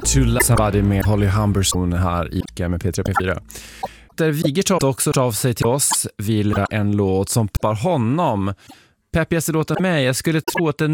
To Love Somebody med Holly Humberstone här i med P3 P4. Där Wigertoft också av sig till oss vill en låt som peppar honom. Peppigaste låten med mig. Jag skulle tro att den